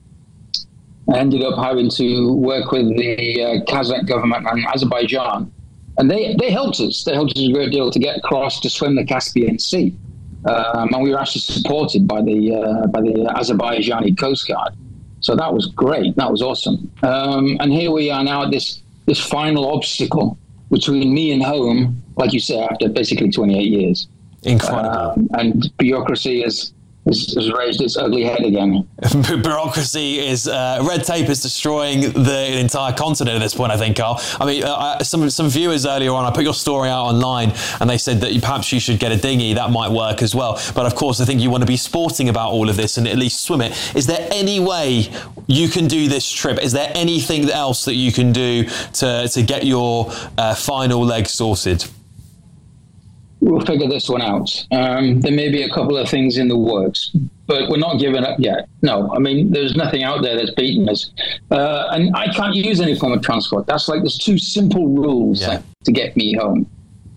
I ended up having to work with the uh, Kazakh government and Azerbaijan. And they, they helped us. They helped us a great deal to get across to swim the Caspian Sea. Um, and we were actually supported by the uh, by the Azerbaijani Coast Guard. So that was great. That was awesome. Um, and here we are now at this, this final obstacle between me and home, like you said, after basically twenty-eight years. Incredible. Um, and bureaucracy is... Has, has raised its ugly head again. Bureaucracy is uh, red tape is destroying the entire continent at this point, I think, Carl. I mean, uh, some some viewers earlier on, I put your story out online, and they said that you, perhaps you should get a dinghy. That might work as well. But of course, I think you want to be sporting about all of this and at least swim it. Is there any way you can do this trip? Is there anything else that you can do to to get your uh, final leg sorted? We'll figure this one out. Um, there may be a couple of things in the works, but we're not giving up yet. No, I mean, there's nothing out there that's beaten us. Uh, and I can't use any form of transport. That's like, there's two simple rules yeah. to get me home.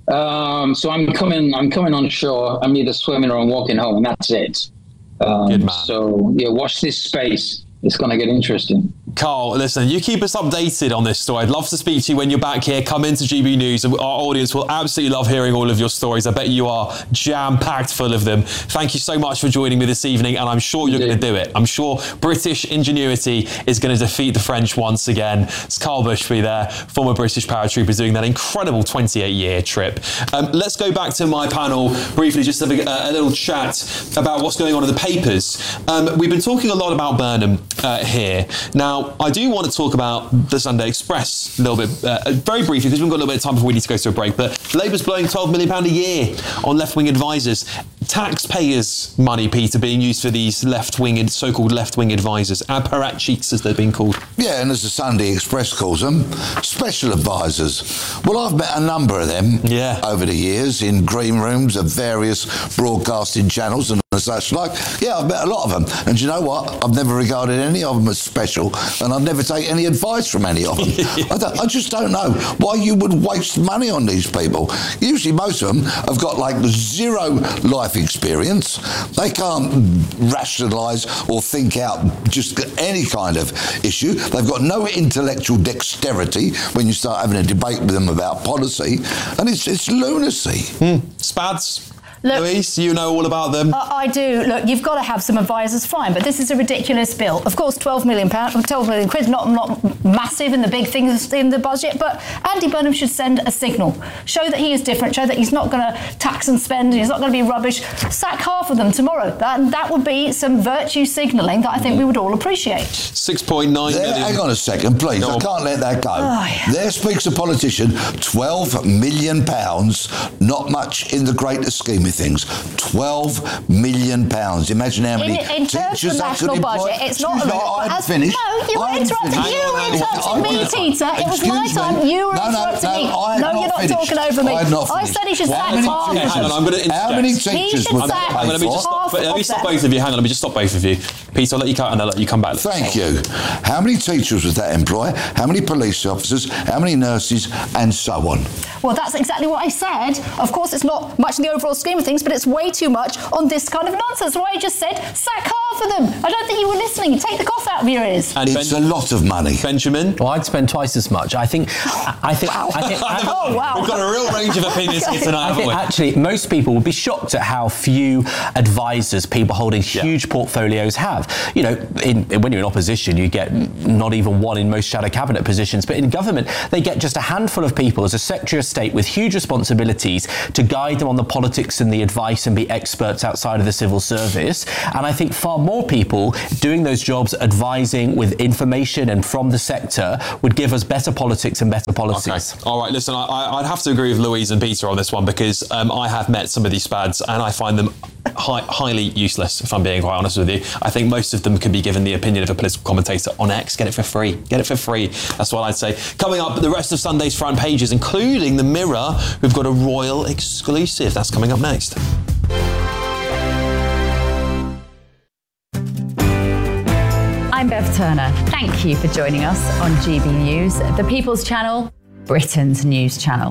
Um, so I'm coming, I'm coming on shore. I'm either swimming or I'm walking home, and that's it. Um, Good man. So yeah, watch this space. It's going to get interesting. Carl, listen, you keep us updated on this story. I'd love to speak to you when you're back here. Come into G B News. Our audience will absolutely love hearing all of your stories. I bet you are jam-packed full of them. Thank you so much for joining me this evening, and I'm sure you're going to do it. I'm sure British ingenuity is going to defeat the French once again. It's Carl Bushby there, former British paratrooper, doing that incredible twenty-eight-year trip. Um, let's go back to my panel briefly, just have a, a little chat about what's going on in the papers. Um, we've been talking a lot about Burnham Uh, here. Now, I do want to talk about the Sunday Express a little bit, uh, very briefly, because we've got a little bit of time before we need to go to a break, but Labour's blowing twelve million pounds a year on left-wing advisors. Taxpayers' money, Peter, being used for these left-wing, so-called left-wing advisors, apparatchiks as they've been called. Yeah, and as the Sunday Express calls them, special advisors. Well, I've met a number of them yeah. over the years in green rooms of various broadcasting channels and such like. Yeah, I've met a lot of them. And do you know what? I've never regarded any of them as special, and I'd never take any advice from any of them. I, don't, I just don't know why you would waste money on these people. Usually most of them have got like zero life experience. They can't rationalise or think out just any kind of issue. They've got no intellectual dexterity when you start having a debate with them about policy, and it's, it's lunacy. Mm. Spads? Look, Louise, you know all about them. I, I do. Look, you've got to have some advisors, fine, but this is a ridiculous bill. Of course, twelve million pounds, twelve million quid, not not massive in the big things in the budget, but Andy Burnham should send a signal, show that he is different, show that he's not going to tax and spend, he's not going to be rubbish. Sack half of them tomorrow. That that would be some virtue signalling that I think we would all appreciate. Six point nine there, million. Hang on a second, please. No. I can't let that go. Oh, yeah. There speaks a politician. Twelve million pounds, not much in the greater scheme of things. Twelve million pounds. Imagine how many in, in terms teachers of the national budget, it's not a lot. I hadn't As, finished. No, you were interrupting. You were interrupting me, Peter. It was my time. You were no, no, interrupting no, me. I No, you're not finished. talking over me. I, had not I finished. said he should How sack many half of teachers- Hang on, I'm going to How many interject. He teachers should would sack that pay Let me for? just stop, half let me of stop them. both of you. Hang on, let me just stop both of you. Peter, I'll let you cut and I'll let you come back. Thank you. How many teachers would that employ? How many police officers? How many nurses? And so on. Well, that's exactly what I said. Of course, it's not much in the overall scheme of things, but it's way too much on this kind of nonsense. So I just said, sack half of them. I don't think you were listening. Take the cough out of your ears. And It's ben- a lot of money. Benjamin? Well, I'd spend twice as much. I think... I think... Wow. I think I, Oh, wow. We've got a real range of opinions here tonight, I haven't think we? actually most people would be shocked at how few advisors people holding huge yeah. portfolios have. You know, in, in, when you're in opposition, you get not even one in most shadow cabinet positions, but in government, they get just a handful of people as a Secretary of State with huge responsibilities to guide them on the politics and the advice and be experts outside of the civil service. And I think far more people doing those jobs, advising with information and from the sector, would give us better politics and better policies. Okay. All right, listen, I, I'd have to agree with Louise and Peter on this one, because um, I have met some of these spads and I find them hi- highly useless, if I'm being quite honest with you. I think most of them could be given the opinion of a political commentator on X. Get it for free. Get it for free. That's what I'd say. Coming up, the rest of Sunday's front pages, including the Mirror, we've got a royal exclusive. That's coming up next. I'm Bev Turner. Thank you for joining us on G B News, the People's Channel, Britain's news channel.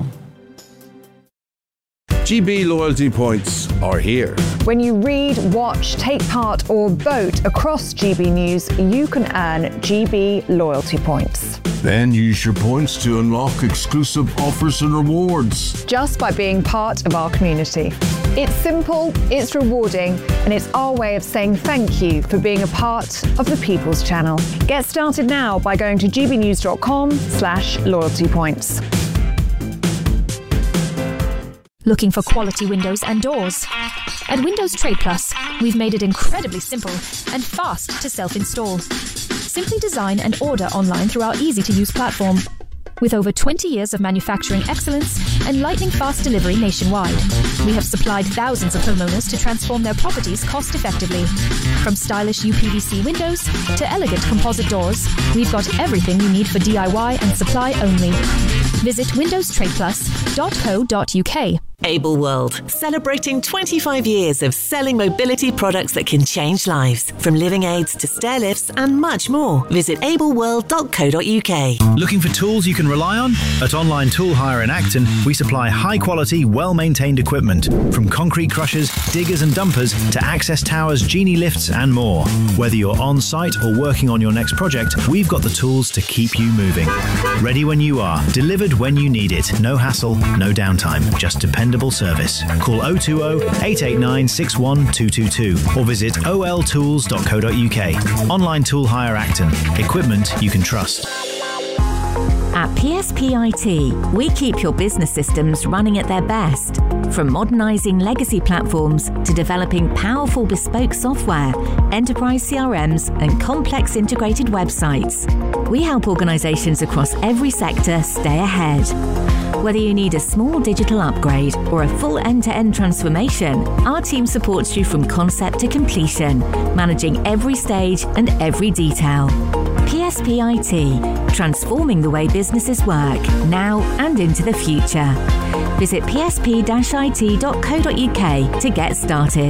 G B loyalty points are here. When you read, watch, take part or vote across G B News, you can earn G B loyalty points. Then use your points to unlock exclusive offers and rewards. Just by being part of our community. It's simple, it's rewarding, and it's our way of saying thank you for being a part of the People's Channel. Get started now by going to gbnews.com slash loyalty points. Looking for quality windows and doors? At Windows Trade Plus, we've made it incredibly simple and fast to self-install. Simply design and order online through our easy-to-use platform. With over twenty years of manufacturing excellence and lightning-fast delivery nationwide, we have supplied thousands of homeowners to transform their properties cost-effectively. From stylish U P V C windows to elegant composite doors, we've got everything you need for D I Y and supply only. Visit windows trade plus dot co dot U K. Able World, celebrating twenty-five years of selling mobility products that can change lives, from living aids to stair lifts and much more. Visit able world dot co dot U K. Looking for tools you can rely on? At Online Tool Hire in Acton, we supply high-quality, well-maintained equipment, from concrete crushers, diggers and dumpers to access towers, genie lifts and more. Whether you're on-site or working on your next project, we've got the tools to keep you moving. Ready when you are, delivered when you need it. No hassle, no downtime, just dependable service. Call oh two oh, eight eight nine, six one two two two or visit o l tools dot co dot U K. Online Tool Hire Acton. Equipment you can trust. At P S P I T, we keep your business systems running at their best. From modernising legacy platforms to developing powerful bespoke software, enterprise C R Ms and complex integrated websites, we help organisations across every sector stay ahead. Whether you need a small digital upgrade or a full end-to-end transformation, our team supports you from concept to completion, managing every stage and every detail. P S P I T, transforming the way businesses work, now and into the future. Visit p s p dash i t dot co dot U K to get started.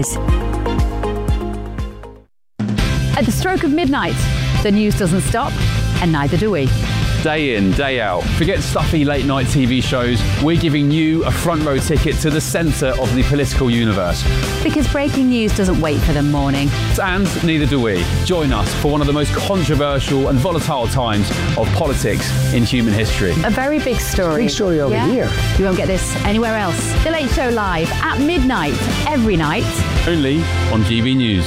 At the stroke of midnight, the news doesn't stop, and neither do we. Day in, day out. Forget stuffy late night T V shows. We're giving you a front row ticket to the centre of the political universe. Because breaking news doesn't wait for the morning. And neither do we. Join us for one of the most controversial and volatile times of politics in human history. A very big story. Big story over yeah? here. You won't get this anywhere else. The Late Show live at midnight every night. Only on G B News.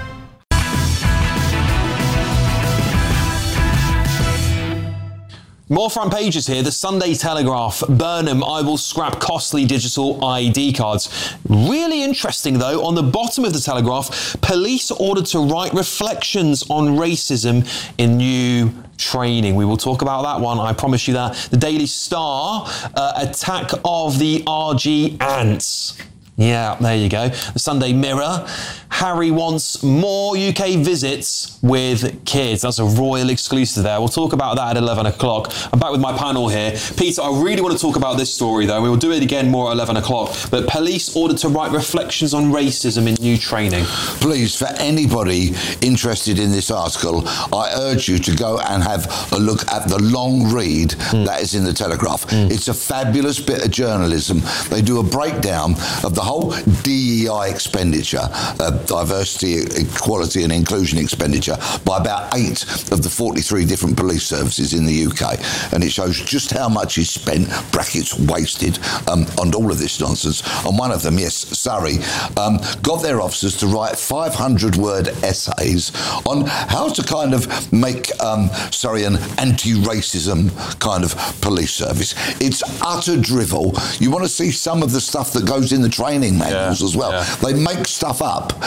More front pages here. The Sunday Telegraph. Burnham, I will scrap costly digital I D cards. Really interesting, though. On the bottom of the Telegraph, police ordered to write reflections on racism in new training. We will talk about that one. I promise you that. The Daily Star, uh, attack of the R G ants. Yeah, there you go. The Sunday Mirror. Harry wants more U K visits with kids. That's a royal exclusive there. We'll talk about that at eleven o'clock. I'm back with my panel here. Peter, I really want to talk about this story, though. We will do it again more at eleven o'clock. But police ordered to write reflections on racism in new training. Please, for anybody interested in this article, I urge you to go and have a look at the long read mm. that is in the Telegraph. Mm. It's a fabulous bit of journalism. They do a breakdown of the whole D E I expenditure, uh, diversity, equality and inclusion expenditure, by about eight of the forty-three different police services in the U K. And it shows just how much is spent, brackets wasted, um, on all of this nonsense. And one of them, yes, Surrey, um, got their officers to write five hundred word essays on how to kind of make um, Surrey an anti-racism kind of police service. It's utter drivel. You want to see some of the stuff that goes in the training manuals yeah, as well. Yeah. They make stuff up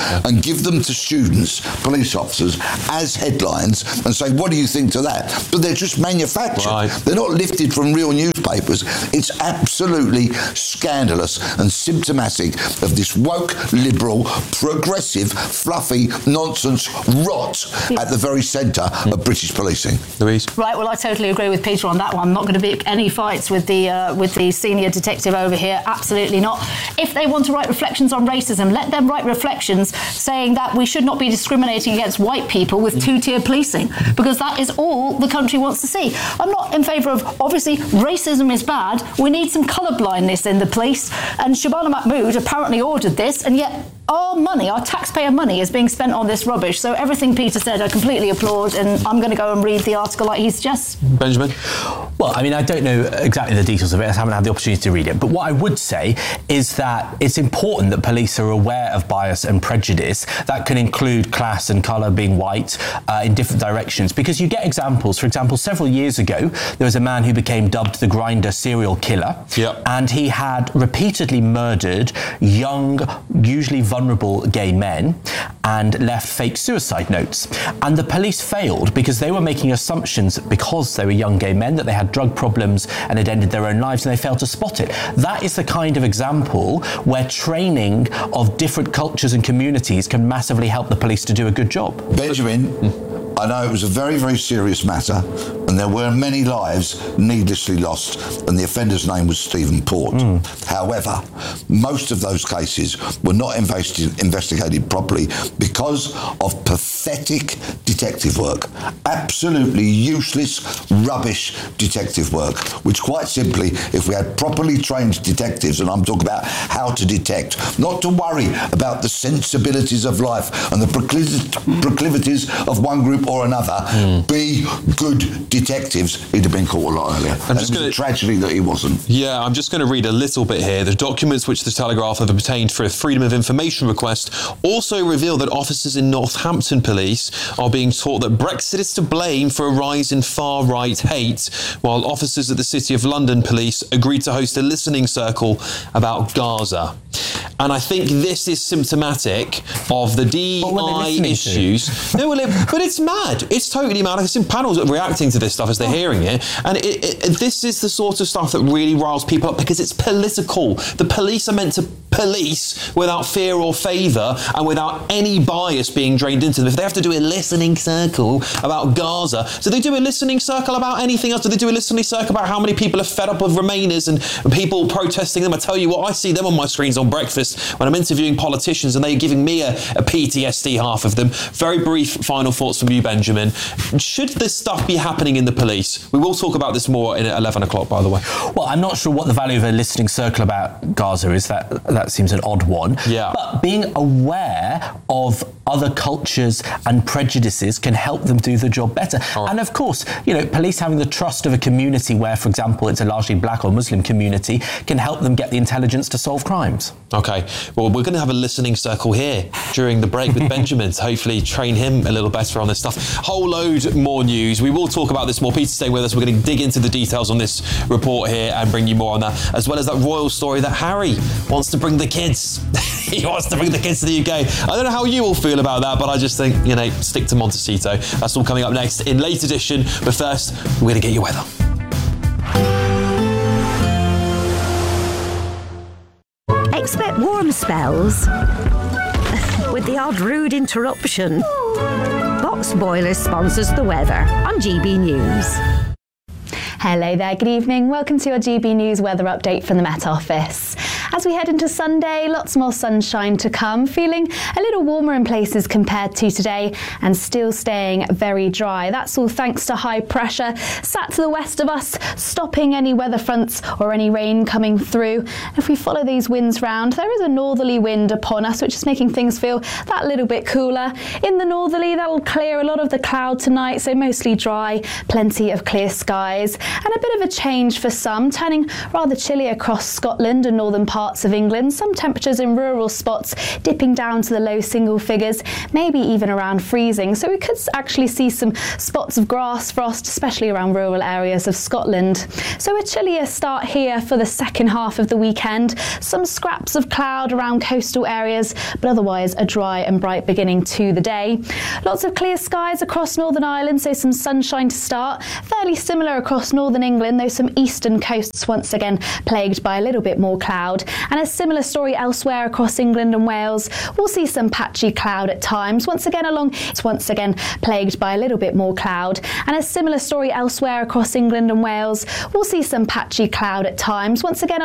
yeah. and give them to students, police officers, as headlines and say, what do you think to that? But they're just manufactured. Right. They're not lifted from real newspapers. It's absolutely scandalous and symptomatic of this woke, liberal, progressive, fluffy nonsense rot at the very centre mm. of British policing. Louise? Right, well, I totally agree with Peter on that one. Not going to be any fights with the uh, with the senior detective over here. Absolutely not. If they want to write reflections on racism, let them write reflections saying that we should not be discriminating against white people with two-tier policing, because that is all the country wants to see. I'm not in favour of, obviously, racism is bad. We need some colour blindness in the police, and Shabana Mahmood apparently ordered this, and yet our money, our taxpayer money, is being spent on this rubbish. So everything Peter said, I completely applaud, and I'm going to go and read the article like he suggests. Benjamin? Well, I mean, I don't know exactly the details of it. I haven't had the opportunity to read it. But what I would say is that it's important that police are aware of bias and prejudice. That can include class and colour, being white, uh, in different directions. Because you get examples. For example, several years ago, there was a man who became dubbed the Grindr serial killer. Yep. And he had repeatedly murdered young, usually vulnerable gay men and left fake suicide notes. And the police failed because they were making assumptions, because they were young gay men, that they had drug problems and had ended their own lives, and they failed to spot it. That is the kind of example where training of different cultures and communities can massively help the police to do a good job. Benjamin, I know it was a very, very serious matter, and there were many lives needlessly lost, and the offender's name was Stephen Port. Mm. However, most of those cases were not investi- investigated properly because of pathetic detective work. Absolutely useless, rubbish detective work, which quite simply, if we had properly trained detectives, and I'm talking about how to detect, not to worry about the sensibilities of life and the procliv- proclivities of one group or another, mm. be good detectives, he'd have been caught a lot earlier. I'm and just it was gonna, a tragedy that he wasn't. Yeah, I'm just going to read a little bit here. The documents which the Telegraph have obtained for a Freedom of Information request also reveal that officers in Northampton Police are being taught that Brexit is to blame for a rise in far-right hate, while officers at the City of London Police agreed to host a listening circle about Gaza. And I think this is symptomatic of the D E I issues. No, well, it, but it's mad. It's totally mad. I've seen panels reacting to this stuff as they're hearing it. And it, it, this is the sort of stuff that really riles people up because it's political. The police are meant to police without fear or favour and without any bias being drained into them. If they have to do a listening circle about Gaza, do they do a listening circle about anything else? Do they do a listening circle about how many people are fed up with Remainers and people protesting them? I tell you what, I see them on my screens on breakfast when I'm interviewing politicians and they're giving me a, a P T S D, half of them. Very brief final thoughts from you, Benjamin. Should this stuff be happening in the police? We will talk about this more in at eleven o'clock, by the way. Well, I'm not sure what the value of a listening circle about Gaza is. That that seems an odd one. Yeah. But being aware of other cultures and prejudices can help them do the job better. Right. And of course, you know, police having the trust of a community where, for example, it's a largely black or Muslim community can help them get the intelligence to solve crimes. Okay. Well, we're going to have a listening circle here during the break with Benjamin to hopefully train him a little better on this stuff. Whole load more news. We will talk about this more. Peter, stay with us. We're going to dig into the details on this report here and bring you more on that, as well as that royal story that Harry wants to bring the kids. He wants to bring the kids to the U K. I don't know how you all feel about that, but I just think, you know, stick to Montecito. That's all coming up next in late edition. But first, we're going to get your weather. Expect warm spells with the odd rude interruption. Box Boilers sponsors the weather on G B News. Hello there, good evening. Welcome to your G B News weather update from the Met Office. As we head into Sunday, lots more sunshine to come, feeling a little warmer in places compared to today and still staying very dry. That's all thanks to high pressure sat to the west of us, stopping any weather fronts or any rain coming through. If we follow these winds round, there is a northerly wind upon us, which is making things feel that little bit cooler. In the northerly, that'll clear a lot of the cloud tonight, so mostly dry, plenty of clear skies, and a bit of a change for some, turning rather chilly across Scotland and northern parts parts of England. Some temperatures in rural spots dipping down to the low single figures, maybe even around freezing. So we could actually see some spots of grass frost, especially around rural areas of Scotland. So a chillier start here for the second half of the weekend. Some scraps of cloud around coastal areas, but otherwise a dry and bright beginning to the day. Lots of clear skies across Northern Ireland, so some sunshine to start. Fairly similar across northern England, though some eastern coasts once again plagued by a little bit more cloud. And a similar story elsewhere across England and Wales. We'll see some patchy cloud at times. Once again along, it's once again plagued by a little bit more cloud. And a similar story elsewhere across England and Wales. We'll see some patchy cloud at times. Once again